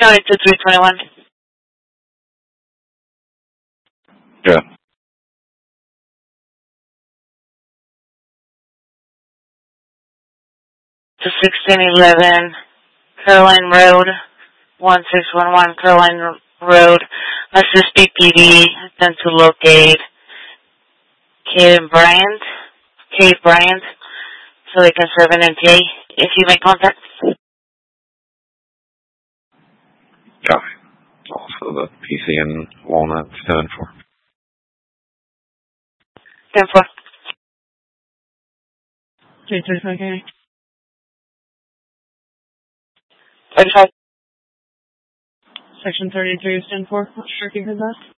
County 2321. Yeah. To 1611 Caroline Road, 1611 Caroline Road. Assist BPD, then to locate Kate Bryant, so they can serve an NTA if you make contact. Copy. Also the PC in Walnut 10-4. 10-4. J35K. 35. Section 33 is 10-4. Not sure if you heard that.